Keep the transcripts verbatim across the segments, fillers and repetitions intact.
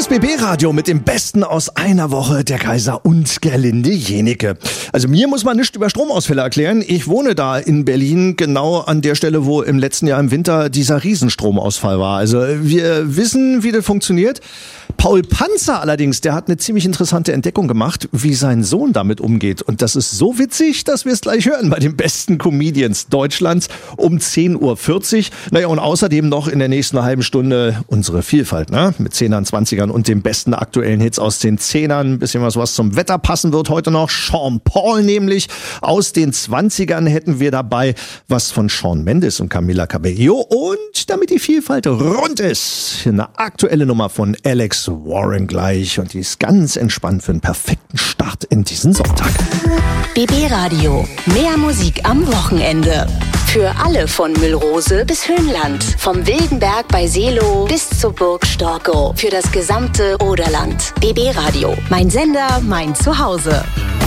Das B B-Radio mit dem Besten aus einer Woche, der Kaiser und Gerlinde Jenecke. Also mir muss man nichts über Stromausfälle erklären. Ich wohne da in Berlin, genau an der Stelle, wo im letzten Jahr im Winter dieser Riesenstromausfall war. Also wir wissen, wie das funktioniert. Paul Panzer allerdings, der hat eine ziemlich interessante Entdeckung gemacht, wie sein Sohn damit umgeht. Und das ist so witzig, dass wir es gleich hören bei den besten Comedians Deutschlands um zehn Uhr vierzig. Naja, und außerdem noch in der nächsten halben Stunde unsere Vielfalt, ne? Mit Zehnern, Zwanzigern und den besten aktuellen Hits aus den Zehnern. Ein bisschen was, was zum Wetter passen wird heute noch. Sean Paul nämlich. Aus den Zwanzigern hätten wir dabei was von Shawn Mendes und Camila Cabello. Und damit die Vielfalt rund ist, eine aktuelle Nummer von Alex Warren gleich. Und die ist ganz entspannt für einen perfekten Start in diesen Sonntag. B B-Radio. Mehr Musik am Wochenende. Für alle von Müllrose bis Höhenland. Vom Wildenberg bei Seelow bis zur Burg Storkow. Für das gesamte Oderland. B B-Radio. Mein Sender, mein Zuhause.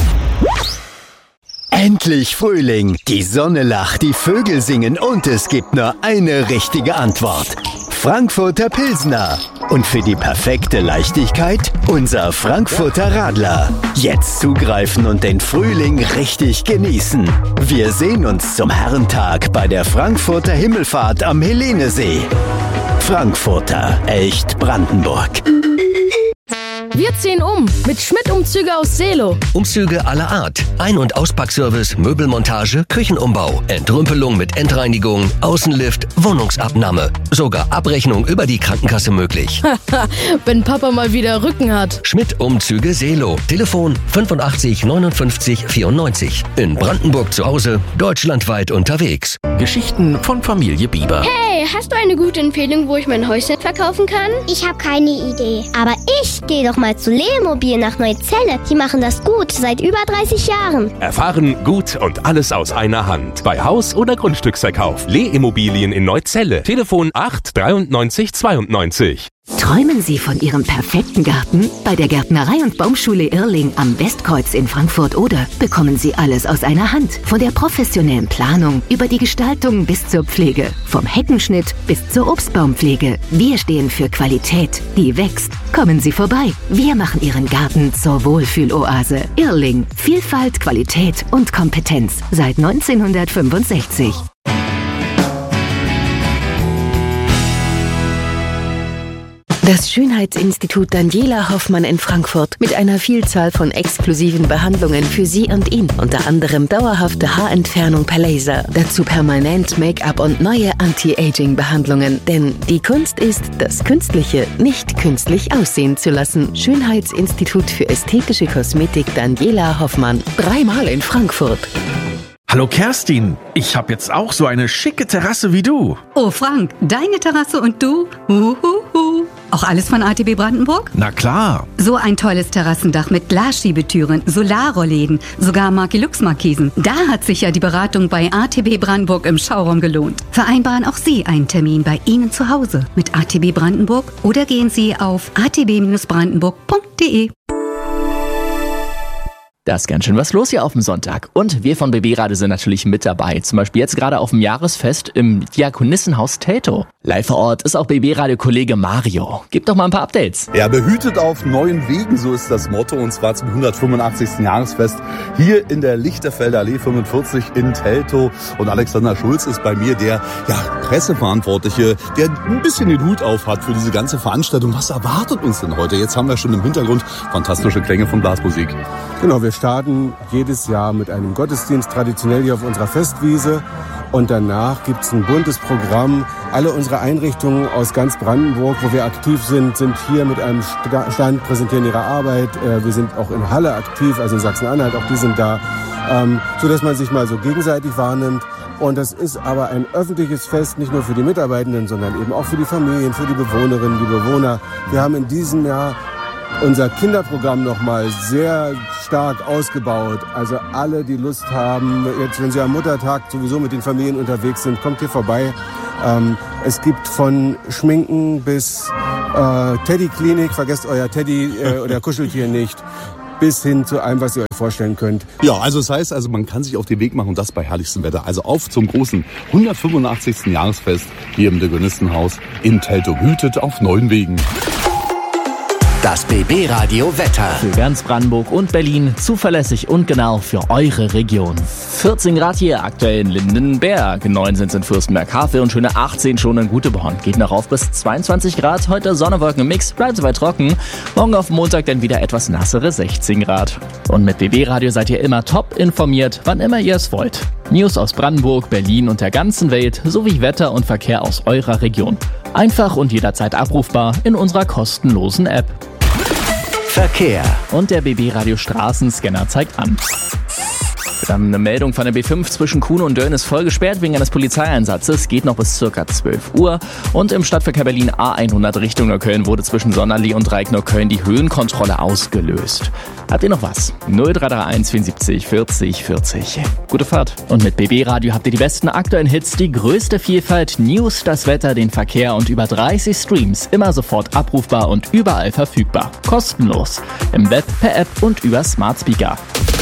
Endlich Frühling. Die Sonne lacht, die Vögel singen und es gibt nur eine richtige Antwort. Frankfurter Pilsner. Und für die perfekte Leichtigkeit unser Frankfurter Radler. Jetzt zugreifen und den Frühling richtig genießen. Wir sehen uns zum Herrentag bei der Frankfurter Himmelfahrt am Helenesee. Frankfurter, echt Brandenburg. Wir ziehen um mit Schmidt-Umzüge aus Seelow. Umzüge aller Art. Ein- und Auspackservice, Möbelmontage, Küchenumbau, Entrümpelung mit Endreinigung, Außenlift, Wohnungsabnahme. Sogar Abrechnung über die Krankenkasse möglich. Wenn Papa mal wieder Rücken hat. Schmidt-Umzüge Seelow. Telefon fünfundachtzig neunundfünfzig vierundneunzig. In Brandenburg zu Hause, deutschlandweit unterwegs. Geschichten von Familie Bieber. Hey, hast du eine gute Empfehlung, wo ich mein Häuschen verkaufen kann? Ich habe keine Idee. Aber ich gehe doch mal zu Lemobil nach Neuzelle. Die machen das gut, seit über dreißig Jahren. Erfahren, gut und alles aus einer Hand. Bei Haus- oder Grundstücksverkauf. Leh-Immobilien in Neuzelle. Telefon acht dreiundneunzig zweiundneunzig. Träumen Sie von Ihrem perfekten Garten? Bei der Gärtnerei und Baumschule Irrling am Westkreuz in Frankfurt-Oder bekommen Sie alles aus einer Hand. Von der professionellen Planung über die Gestaltung bis zur Pflege. Vom Heckenschnitt bis zur Obstbaumpflege. Wir stehen für Qualität, die wächst. Kommen Sie vorbei. Wir machen Ihren Garten zur Wohlfühloase. Irrling. Vielfalt, Qualität und Kompetenz. Seit neunzehnhundertfünfundsechzig. Das Schönheitsinstitut Daniela Hoffmann in Frankfurt mit einer Vielzahl von exklusiven Behandlungen für Sie und ihn. Unter anderem dauerhafte Haarentfernung per Laser, dazu permanent Make-up und neue Anti-Aging-Behandlungen. Denn die Kunst ist, das Künstliche nicht künstlich aussehen zu lassen. Schönheitsinstitut für ästhetische Kosmetik Daniela Hoffmann. Dreimal in Frankfurt. Hallo Kerstin, ich habe jetzt auch so eine schicke Terrasse wie du. Oh Frank, deine Terrasse und du? Uhuhu. Auch alles von A T B Brandenburg? Na klar. So ein tolles Terrassendach mit Glasschiebetüren, Solarrollläden, sogar Markelux-Markisen. Da hat sich ja die Beratung bei A T B Brandenburg im Schauraum gelohnt. Vereinbaren auch Sie einen Termin bei Ihnen zu Hause mit A T B Brandenburg oder gehen Sie auf a t b brandenburg punkt d e. Da ist ganz schön was los hier auf dem Sonntag. Und wir von B B-Radio sind natürlich mit dabei. Zum Beispiel jetzt gerade auf dem Jahresfest im Diakonissenhaus Teltow. Live vor Ort ist auch B B-Radio-Kollege Mario. Gib doch mal ein paar Updates. Ja, behütet auf neuen Wegen, so ist das Motto. Und zwar zum hundertfünfundachtzigsten Jahresfest hier in der Lichterfelder Allee fünfundvierzig in Teltow. Und Alexander Schulz ist bei mir, der ja, Presseverantwortliche, der ein bisschen den Hut auf hat für diese ganze Veranstaltung. Was erwartet uns denn heute? Jetzt haben wir schon im Hintergrund fantastische Klänge von Blasmusik. Genau, wir starten jedes Jahr mit einem Gottesdienst, traditionell hier auf unserer Festwiese. Und danach gibt es ein buntes Programm. Alle unsere Einrichtungen aus ganz Brandenburg, wo wir aktiv sind, sind hier mit einem Stand, präsentieren ihre Arbeit. Wir sind auch in Halle aktiv, also in Sachsen-Anhalt, auch die sind da. Sodass man sich mal so gegenseitig wahrnimmt. Und das ist aber ein öffentliches Fest, nicht nur für die Mitarbeitenden, sondern eben auch für die Familien, für die Bewohnerinnen, die Bewohner. Wir haben in diesem Jahr unser Kinderprogramm nochmal sehr stark ausgebaut. Also alle, die Lust haben, jetzt wenn sie am Muttertag sowieso mit den Familien unterwegs sind, kommt hier vorbei. Ähm, es gibt von Schminken bis äh, Teddy-Klinik, vergesst euer Teddy äh, oder Kuscheltier nicht, bis hin zu allem, was ihr euch vorstellen könnt. Ja, also das heißt, also man kann sich auf den Weg machen und das bei herrlichstem Wetter. Also auf zum großen hundertfünfundachtzigsten Jahresfest hier im Diakonistenhaus in Teltow. Hütet auf neuen Wegen. Das B B-Radio Wetter. Für ganz Brandenburg und Berlin zuverlässig und genau für eure Region. vierzehn Grad hier aktuell in Lindenberg, neun sind es in Fürstenberg-Havel und schöne achtzehn schon in Guteborn. Geht noch auf bis zweiundzwanzig Grad, heute Sonne, Wolken im Mix, bleibt soweit trocken. Morgen auf Montag dann wieder etwas nassere sechzehn Grad. Und mit B B-Radio seid ihr immer top informiert, wann immer ihr es wollt. News aus Brandenburg, Berlin und der ganzen Welt sowie Wetter und Verkehr aus eurer Region. Einfach und jederzeit abrufbar in unserer kostenlosen App. Verkehr. Und der B B-Radio Straßenscanner zeigt an. Wir haben eine Meldung von der B fünf zwischen Kuhn und Dölln ist voll gesperrt wegen eines Polizeieinsatzes. Geht noch bis ca. zwölf Uhr. Und im Stadtverkehr Berlin A hundert Richtung Neukölln wurde zwischen Sonderlee und Dreieck Neukölln die Höhenkontrolle ausgelöst. Habt ihr noch was? null drei drei eins vierundsiebzig vierzig vierzig. Gute Fahrt. Und mit B B-Radio habt ihr die besten aktuellen Hits, die größte Vielfalt, News, das Wetter, den Verkehr und über dreißig Streams. Immer sofort abrufbar und überall verfügbar. Kostenlos. Im Web, per App und über Smart Speaker.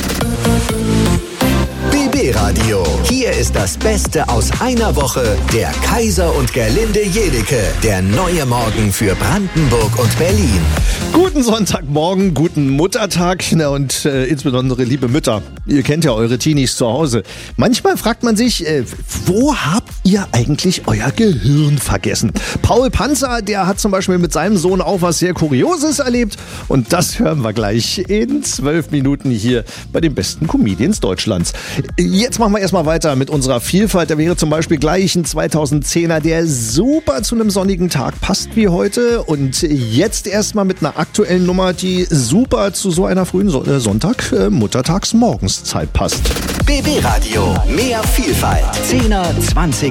B B-Radio. Hier ist das Beste aus einer Woche. Der Kaiser und Gerlinde Jenecke. Der neue Morgen für Brandenburg und Berlin. Guten Sonntagmorgen, guten Muttertag, na und äh, insbesondere liebe Mütter. Ihr kennt ja eure Teenies zu Hause. Manchmal fragt man sich, äh, wo habt ihr eigentlich euer Gehirn vergessen? Paul Panzer, der hat zum Beispiel mit seinem Sohn auch was sehr Kurioses erlebt. Und das hören wir gleich in zwölf Minuten hier bei den besten Comedians Deutschlands. Jetzt machen wir erstmal weiter mit unserer Vielfalt. Da wäre zum Beispiel gleich ein zweitausendzehner, der super zu einem sonnigen Tag passt wie heute. Und jetzt erstmal mit einer aktuellen Nummer, die super zu so einer frühen Son- Sonntag, äh, Muttertagsmorgenszeit passt. B B-Radio. Mehr Vielfalt. zehner, zwanziger